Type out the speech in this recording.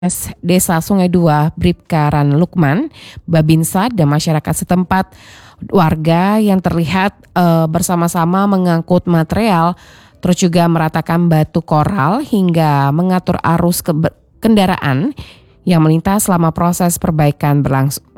Desa Sungai Dua, Bribka Ran Lukman, Babinsa dan masyarakat setempat, warga yang terlihat bersama-sama mengangkut material, terus juga meratakan batu koral hingga mengatur arus kendaraan yang melintas selama proses perbaikan berlangsung.